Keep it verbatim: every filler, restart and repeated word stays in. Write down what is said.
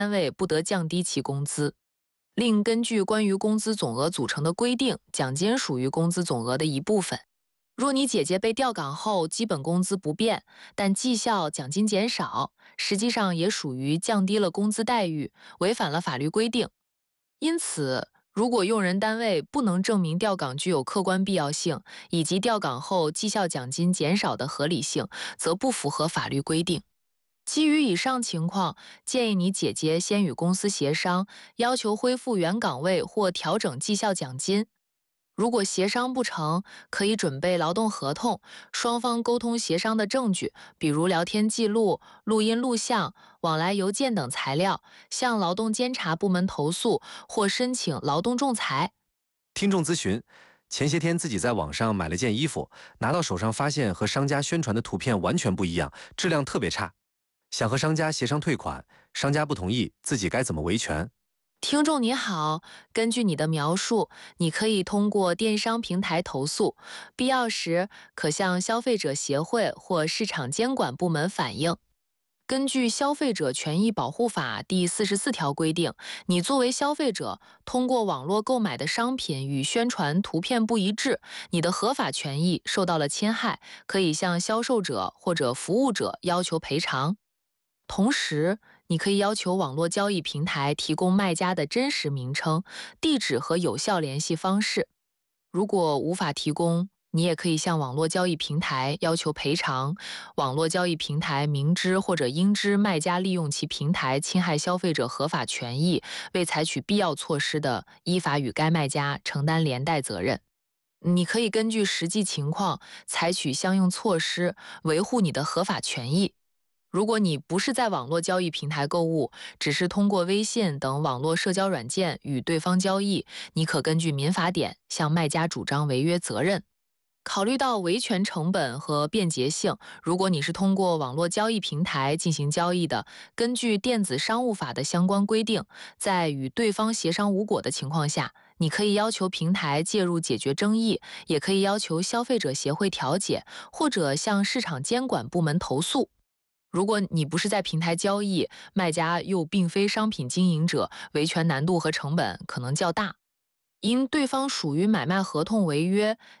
单位不得降低其工资。另根据关于工资总额组成的规定，奖金属于工资总额的一部分。若你姐姐被调岗后基本工资不变，但绩效奖金减少，实际上也属于降低了工资待遇，违反了法律规定。因此，如果用人单位不能证明调岗具有客观必要性，以及调岗后绩效奖金减少的合理性，则不符合法律规定。基于以上情况，建议你姐姐先与公司协商，要求恢复原岗位或调整绩效奖金。如果协商不成，可以准备劳动合同，双方沟通协商的证据，比如聊天记录、录音录像、往来邮件等材料，向劳动监察部门投诉或申请劳动仲裁。 听众咨询：前些天自己在网上买了件衣服，拿到手上发现和商家宣传的图片完全不一样，质量特别差。想和商家协商退款，商家不同意，自己该怎么维权？ 听众你好，根据你的描述，你可以通过电商平台投诉，必要时可向消费者协会或市场监管部门反映。根据《消费者权益保护法》第四十四条规定，你作为消费者，通过网络购买的商品与宣传图片不一致，你的合法权益受到了侵害，可以向销售者或者服务者要求赔偿。同时，你可以要求网络交易平台提供卖家的真实名称、地址和有效联系方式。如果无法提供，你也可以向网络交易平台要求赔偿。网络交易平台明知或者应知卖家利用其平台侵害消费者合法权益，未采取必要措施的，依法与该卖家承担连带责任。你可以根据实际情况采取相应措施，维护你的合法权益。如果你不是在网络交易平台购物，只是通过微信等网络社交软件与对方交易，你可根据民法典向卖家主张违约责任。考虑到维权成本和便捷性，如果你是通过网络交易平台进行交易的，根据电子商务法的相关规定，在与对方协商无果的情况下，你可以要求平台介入解决争议，也可以要求消费者协会调解，或者向市场监管部门投诉。如果你不是在平台交易，卖家又并非商品经营者，维权难度和成本可能较大。因对方属于买卖合同违约，